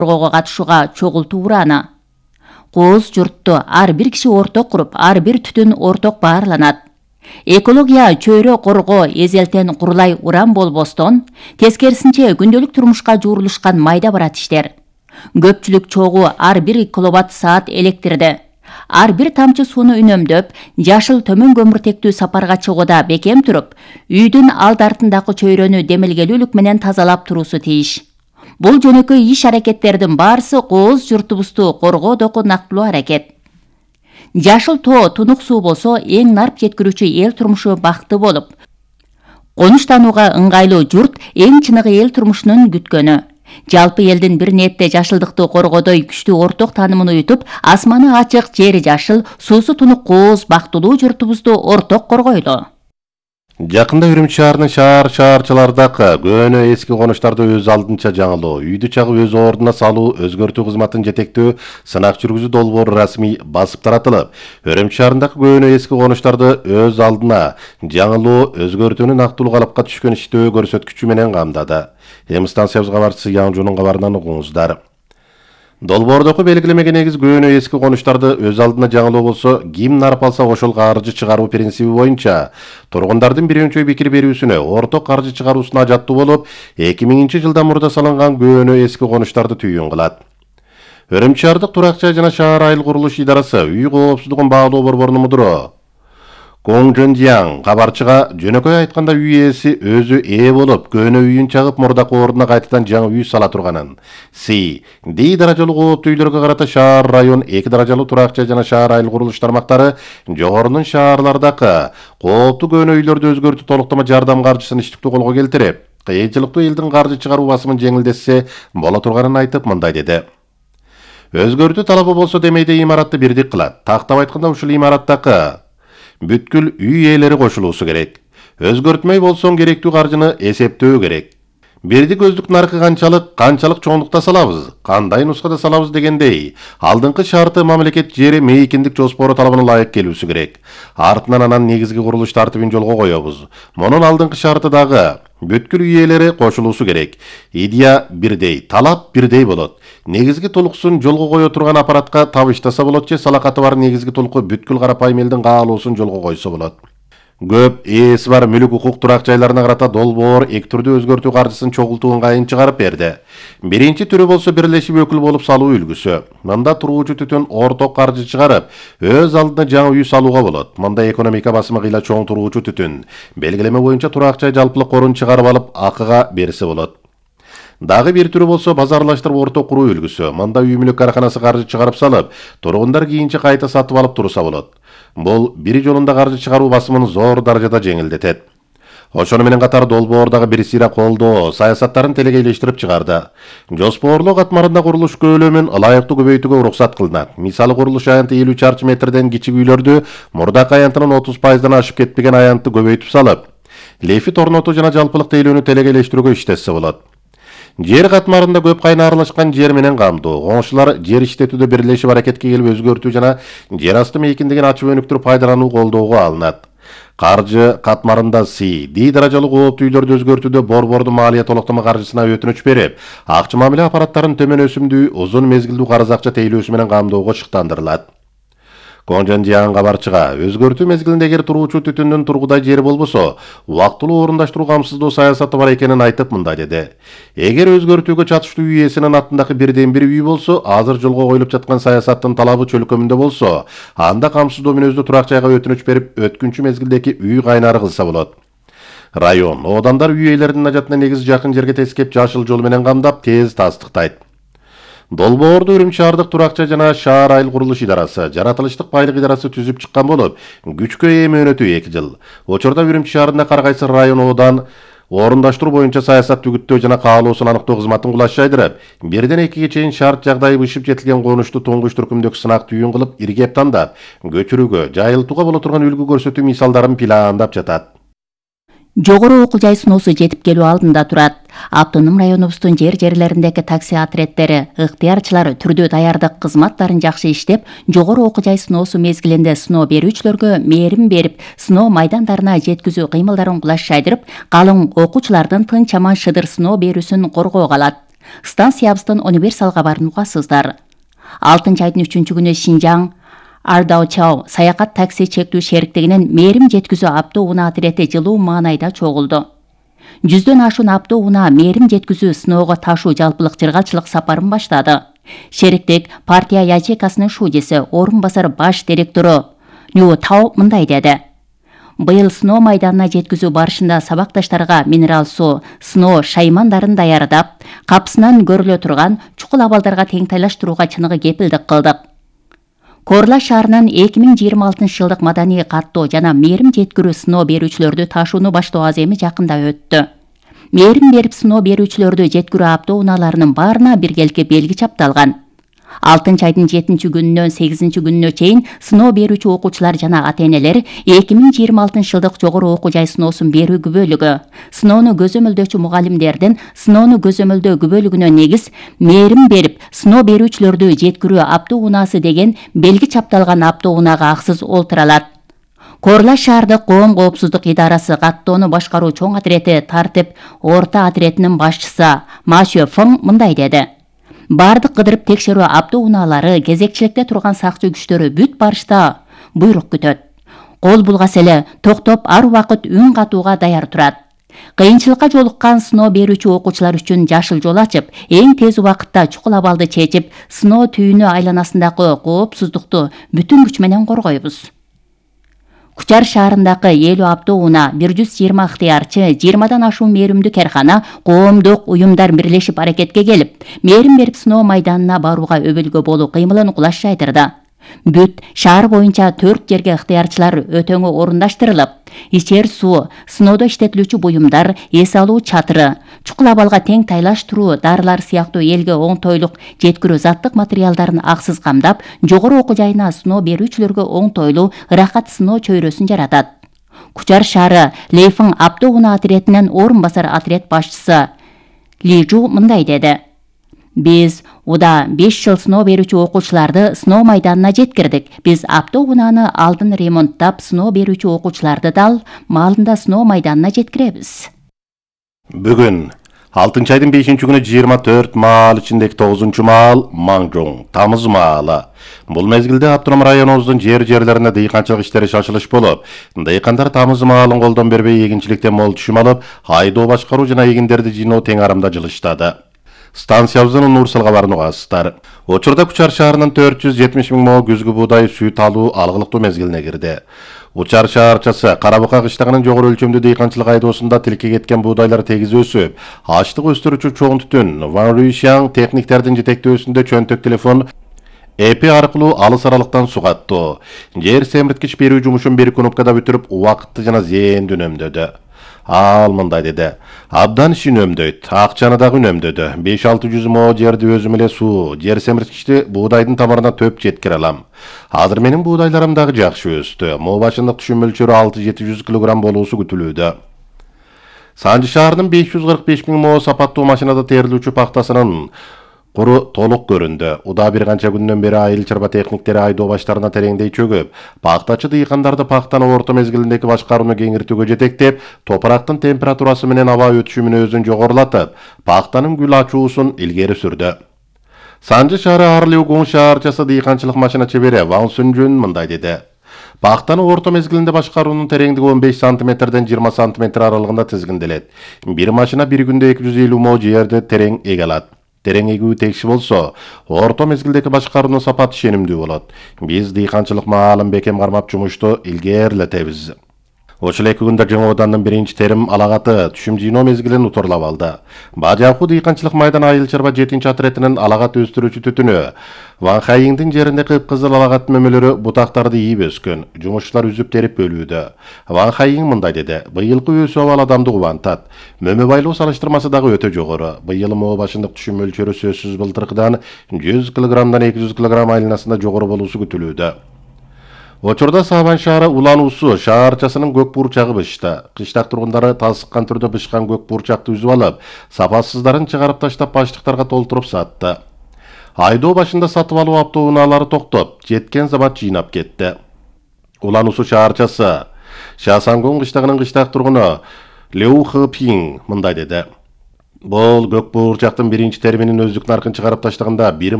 коргоого катышууга чогултуу ураны. Кооз журтту ар бир киши орток куруп, ар бир түтүн орток баарланат. Экология чөйрө коргоо эзелтен курулай уран болбостон, тескерисинче күндөлүк турмушка жуурулушкан майда барат иштер. Көпчүлүк чогуу ар бир киловатт-саат электрди. Ар бир тамчы сууну үнөмдөп, жашыл төмөн көмүртектүү сапарга чыгууда бекем туруп, үйдүн алды артындагы чөйрөнү демилгелүүлүк менен тазалап туруусу тийиш. Бул жөнөкөй иш аракеттердин баарысы кооз журтубузду коргоодогу нактылуу аракет. Жашыл тоо тунук суу болсо эң нарп жеткирүүчү эл турмушу бакыты болуп, конуштанууга ыңгайлуу журт эң чыныгы эл турмушунун күткөнү. Жалпы элдин бир нетте жашылдыкты коргоодой күчтүү орток таанымын уютуп, асманы ачык, жери жашыл, суусу тунук кооз бактылуу журтубузду орток коргойлу. Жакында Үрүмчү шаарынын шаарчылардагы көөнө эски конуштарды өз алдынча жаңылоо, үйдү чагып өз ордуна салуу, өзгөртүү кызматын жетектөө сынак жүргүзүү долбоору расмий басып таратылып, Үрүмчү шаарындагы көөнө эски конуштарды өз алдына жаңылоо, өзгөртүүнү нактылуу калыпка түшкөн иштөө көрсөткүчү менен камдады. Эми станциябыз кабарчысы Яңжунун кабарынан угуңуздар. Долбоордогу белгилемеге негиз көөнө эски конуштарды өз алдына жаңылоо болсо, ким нарп алса ошол каржы чыгаруу принциби боюнча тургундардын бирөөчөй пикир берүүсүнө, орток каржы чыгаруусуна жаттуу болуп, 2000-жылдан мурда салынган көөнө эски конуштарды түйүн кылат. Үрүмчү шаардык турак жай жана шаар айыл курулуш идарасы үй коопсуздугун баалоо борборунун мудуру Гong Zhenjiang кабарчыга жөнөкөй айтканда үй ээси өзү ээ болуп, көөнө үйүн чагып мурдакы ордуна кайтадан жаңы үй сала турганын. Ди даражалуу кооптуу үйлөргө карата шаар район 2 даражалуу турак жай жана шаар айыл курулуш тармактары жогорунун шаарлардагы кооптуу көөнө үйлөрдү өзгөртүү толуктама жардам каржысын иштиктүү колго келтирип, кыйынчылыктуу элдин каржы чыгаруу басымын жеңилдетсе боло турганын айтып мындай деди. Өзгөртүү талабы болсо демейде имаратты бирдик кылат. Тактап айтканда ушул имараттагы бүткүл үй ээлери кошулуусу керек. Өзгөртмөй болсоң керектүү каржыны эсептөө керек. Бирди көздүк наркы канчалык чоңдукта салабыз, кандай нускада салабыз дегендей, алдыңкы шарты мамлекет жери мейкиндик жоспору талабына ылайык келүүсү керек. Артынан анан негизги курулуш тартибин жолго коебуз. Монун алдыңкы шарты дагы бүткүл үй ээлери кошулуусу керек. Идея бирдей, талап бирдей болот. Негизги толуксун жолго кое турган аппаратка табыштаса болот же салакаты бар негизги толуку бүткүл карапайым элдин каалоосун жолго койсо болот. Көп ээси бар мүлүк укук турак жайларына карата долбоор 2 түрдүү өзгөртүү каржысын чогултуу ыңгайын чыгарып берди. Биринчи түрү болсо бирлешип өкүл болуп салуу үлгүсү. Мында туруучу түтүн орток каржы чыгарып, өз алдына жаңы үй салууга болот. Мында экономика басымы кыйла чоң туруучу түтүн белгилеме боюнча турак жай жалпылык корун чыгарып алып акыга берсе болот. Дагы бир түрү болсо базарлаштырып орток куруу үлгүсү. Мында үй мүлүк караханасы каржы чыгарып салып, тургундар кийинче кайта сатып алып турса болот. Бул бир жолунда каржы чыгаруу басымын зор даражада жеңилдетет. Ошону менен катар долбоордагы бир сыйра колдоо саясаттарын телегейлештирип чыгарды. Жоспорлоо катмарында курулуш көлөмүн ылайыктуу көбөйтүүгө уруксат кылынат. Мисалы курулуш аянты 50 чарчы метрден кичик үйлөрдү мурдакы аянтынын 30%дан ашып кетпеген аянтты көбөйтүп салып, лефит орнотуу жана жалпылык тейлөөнү телегейлештирүүгө иштесе болот. Жер катмарында көп кайна аралашкан жер менен камдоо, коңшулар жер иштетүүдө бирлешип аракетке келип өзгөртүү жана жер асты мейкиндигин ачып өнүктүрүп пайдалануу колдоого алынат. Каржы катмарында Ди даражалуу кооптуу үйлөрдү өзгөртүүдө борбордун малия толуктама каржысына өтүнүч берип, акча мамиле аппараттарын төмөн өсүмдүү, узун мезгилдүү карыз акча тейлөөсү менен камдоого шыктандырылат. Гong Zhenjiang кабарчыга өзгөртүү мезгилинде эгер туруучу түтүндүн тургудай жери болбосо, убактылуу орундаштыруу камсыздоо саясаты бар экенин айтып мындай деди. Эгер өзгөртүүгө чатыштуу үй ээсинин атындагы бирден бир үй болсо, азыр жолго коюлуп жаткан саясаттын талабы чөлкөмүндө болсо, анда камсыздоо мүнөздүү турак жайга өтүнүч берип, өткүнчү мезгилдеги үй кайнары кылса болот. Район, одандар үй ээлеринин ажатына негиз жакын жерге тескеп жашыл жол менен камдап, тез тастыктайт. Долбоорду Үрүмчү шаардык турак жай жана шаар айыл курулуш идарасы, жаратылыштык байлык идарасы түзүп чыккан болуп, күчкө ээ мөөнөтү 2 жыл. Учурда Үрүмчү шаарында ар кайсы район одан орундаштыруу боюнча саясат түгүттөө жана каалоосун аныктоо кызматын кулаш жайдырып, 1-2 чейин шарт жагдайы бышып жетилген конушту туңгуч түркүмдөгү сынак түйүн кылып, иргеп тандап, көчүрүүгө, жайылтууга боло турган үлгү көрсөтүү мисалдарын пландап жатат. Жогору окуу жай сыноосу жетип келүү алдында турат. Автоном районубуздун жерлериндеги такси отрядтери, ыктыярчылар түрдүү даярдык кызматтарын жакшы иштеп, жогору окуу жай сыноосу мезгилинде сыноо берүүчүлөргө мээрим берип, сыноо майдандарына жеткизүү кыймылдарын кулаш жайдырып, калың окуучулардын тынч аман шыдыр сыноо берүүсүн коргоого алат. Станциябыздын универсал кабарын угасыздар. 6-айдын 3-күнү Шинжаң Ардаучау саякат такси чектүү шериктигинин мээрим жеткизүү автоунаа отирети жылуу маанайда чогулду. 100дөн ашуун автоунаа мээрим жеткизүү сыноого ташуу жалпылык жыргалчылык сапарын баштады. Шериктик партия ячейкасынын шуудеси орун басар баш директору Ню Тау мындай деди. Быйыл сыноо майданына жеткизүү барышында сабакташтарга минерал суу, сыноо шаймандарын даярдап, капсынан көрүлө турган чукул абалдарга теңтайлаштырууга чыныгы кепилдик кылдык. Корла шаарынын 2026-жылдык маданий каттоо жана мээрим жеткирүү сыноо берүүчүлөрдү ташууну баштоо аземи жакында өттү. Мээрим берип сыноо берүүчүлөрдү жеткирүү автоунааларынын баарына биргеликке белги чапталган. 6-айдын 7-күнүнөн 8-күнүнө чейин сыноо берүүчү окуучулар жана ата-энелер 2026-жылдык жогору окуу жай сыноосун берүү күбөлүгү, сыноону көзөмөлдөөчү мугалимдердин сыноону көзөмөлдөө күбөлүгүнө негиз мээрим берип сыноо берүүчүлөрдү жеткирүү автоунаасы деген белги чапталган автоунаага аксыз олтура алат. Корла шаардык коом коопсуздук идарасы каттоону башкаруу чоң отирети тартип орто отиретинин башчысы Машө Фың мындай деди. Бардык кыдырып текшерүү автоунаалары кезекчиликте турган сакчы күчтөрү бүт барышта буйрук күтөт. Кол булгас эле токтоп ар убакыт үн катууга даяр турат. Кыйынчылыкка жолуккан сыноо берүүчү окуучулар үчүн жашыл жол ачып, эң тез убакытта чукул абалды чечип, сыноо түйүнү айланасындагы коопсуздукту бүтүн күч менен коргойбуз. Кучар шаарындагы 50 автоунаа, 120 ыктыярчы, 20дан ашуун мээримдүү керкана, коомдук уюмдар бирлешип аракетке келип, мээрим берип сыноо майданына барууга өбөлгө болуу кыймылын кулаш жайдырды. Бүт шаар боюнча 4 жерге ыктыярчылар өтөңү орундаштырылып, ичер суу, сыноодо иштетилүүчү буюмдар, эс алуу чатыры, чукул абалга тең тайлаштыруу, дарылар сыяктуу элге оңтойлук жеткирүү заттык материалдарын аксыз камдап, жогору окуу жайына сыноо берүүчүлөргө оңтойлуу ырахат сыноо чөйрөсүн жаратат. Кучар шаары Лейфың автоунаа отиретинин орун басар отирет башчысы Ли Жу мындай деди. Биз уда 5 жыл сыноо берүүчү окуучуларды сыноо майданына жеткирдик. Биз автоунааны алдын ремонттап, сыноо берүүчү окуучуларды дал маалында сыноо майданына жеткиребиз. Бүгүн 6-айдын 5-күнү 24 маал ичиндеги 9-чу маал Маңжоң, Тамыз маалы. Бул мезгилде автоном районубуздун жерлерине дыйканчылык иштери шашылыш болуп, дыйкандар Тамыз маалын колдон бербей эгинчиликтен мол түшүм алып, айдоо башкаруу жана эгиндерди жыйноо тең арамда жылыштады. Станциябыздын Нурсал кабарын угасыздар. Учурда Кучар шаарынын 470 000 мо күзгү буудай сүт алуу алгылыктуу мезгилине кирди. Учар шаарчасы Карабука кыштагынын жогору өлчөмдүү дыйканчылык айдоосунда тилке кеткен буудайлар тегиз өсүп, ачлык өстүрүүчү чоң түтүн Ван Рюйшаң техниктердин жетектөөсүндө чөнтөк телефон эпи аркылуу алыс аралыктан сугаттуу. Жер семирткич берүү жумушун бир кнопкада бүтүрүп, убакытты жана зээнди үнөмдөдү. Ал мындай деди. Абдан ишин үнөмдөйт, акчаны дагы үнөмдөдү. 5-600 мо жерди өзүм эле суу, жер семирткичти буудайдын тамырына төп жеткире алам. Азыр менин буудайларым дагы жакшы өстү. Мо башындык түшүм мөлчөрү 6-700 кг болуусу күтүлүүдө. Санжы шаарынын 545 000 мо сапаттуу машинада терилүүчү пактасынын куру толук көрүндү. Уда бир канча күндөн бери айыл чарба техниктери айдоо баштарына тереңдей чөгүп, пактачы дыйкандарды пактаны орто мезгилиндеги башкарууну кеңиртүүгө жетектеп, топурактын температурасы менен аба өтүшү мүнөзүн жогорулатып, пактанын гүл ачуусун илгери сүрдү. Санжы шаары Арлиугун шаарчасы дыйканчылык машина чебери Ван Сүнжүн мындай деди. Пактаны орто мезгилинде башкаруунун тереңдиги 15 см-ден 20 см аралыгында тизгинделет. Бир машина бир күндө 250 мо жерди терең эге алат. Терең эгүү текши болсо, орто мезгилдеги башкаруунун сапаты ишенимдүү болот. Биз дыйканчылык маалын бекем кармап жумушту илгерилетебиз. Ошол 2 күндө жаңы оодандын биринчи терим алагаты түшүм жыйноо мезгилин утурлап алды. Бажакуу дыйканчылык майдан айыл чарба 7-отиретинин алагат өстүрүүчү түтүнү Ван Хайиңдин жеринде кыпкызыл алагат мөмөлөрү бутактарды ийип өскөн. Жумушчулар үзүп терип бөлүүдө. Ван Хайиң мындай деди. Быйылкы өсүү абал адамды кубантат. Мөмө байлоо салыштырмасы дагы өтө жогору. Быйыл мо башындык түшүм мөлчөрү сөзсүз былтыркыдан 100 кг-дан 200 кг айланасында жогору болуусу күтүлүүдө. Учурда Сабан шаары улануусу шаарчасынын көк бурчагы бышта. Кыштак тургундары тасыккан түрдө бышкан көк бурчакты үзүп алып, сапасыздарын чыгарып таштап баштыктарга толтуруп сатты. Айдоо башында сатып алуу автоунаалары токтоп, жеткен замат жыйнап кетти. Улануусу шаарчасы Шасангон кыштагынын кыштак тургуну Леу Хэпиң мындай деди. Бул көк буурчактын биринчи терминин өздүк наркын чыгарып таштаганда 1